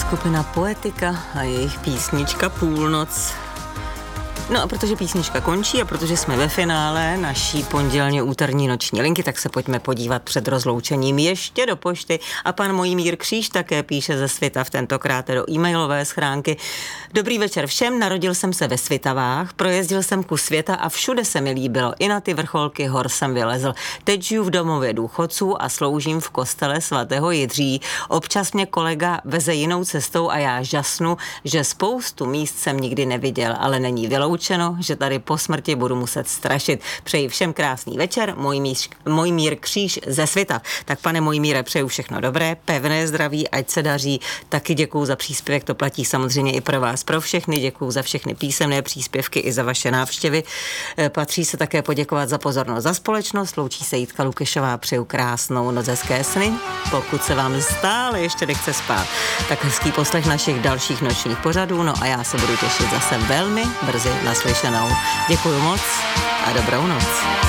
skupina Poetika a jejich písnička Půlnoc. No a protože písnička končí a protože jsme ve finále naší pondělně úterní noční linky, tak se pojďme podívat před rozloučením ještě do pošty. A pan Mojmír Kříž také píše ze Svitav, tentokrát do e-mailové schránky. Dobrý večer všem, narodil jsem se ve Svitavách, projezdil jsem kus světa a všude se mi líbilo. I na ty vrcholky hor jsem vylezl. Teď žiju v domově důchodců a sloužím v kostele svatého Jidří. Občas mě kolega veze jinou cestou a já žasnu, že spoustu míst jsem nikdy neviděl, ale není vyloučeno, že tady po smrti budu muset strašit. Přeji všem krásný večer, Mojmír Kříž ze Svitav. Tak pane Mojmíre, přeju všechno dobré, pevné zdraví, ať se daří. Taky děkuju za příspěvek, to platí samozřejmě i pro vás, pro všechny. Děkuju za všechny písemné příspěvky i za vaše návštěvy. Patří se také poděkovat za pozornost, za společnost. Loučí se Jitka Lukešová, přeju krásnou noc, hezké sny. Pokud se vám stále ještě nechce spát, tak hezký poslech našich dalších nočních pořadů. No a já se budu těšit zase velmi brzy naslyšenou. Děkuju moc a dobrou noc.